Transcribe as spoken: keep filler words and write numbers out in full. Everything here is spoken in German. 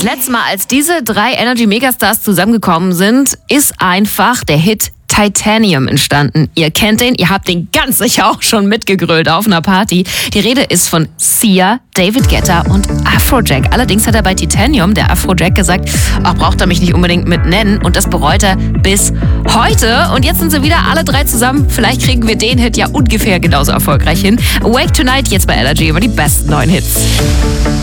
letzte Mal, als diese drei Energy Megastars zusammengekommen sind, ist einfach der Hit Titanium entstanden. Ihr kennt den, ihr habt den ganz sicher auch schon mitgegrölt auf einer Party. Die Rede ist von Sia, David Guetta und Afrojack. Allerdings hat er bei Titanium, der Afrojack, gesagt, ach, braucht er mich nicht unbedingt mit nennen. Und das bereut er bis heute. Und jetzt sind sie wieder alle drei zusammen. Vielleicht kriegen wir den Hit ja ungefähr genauso erfolgreich hin. Awake Tonight, jetzt bei Energy, über die besten neuen Hits.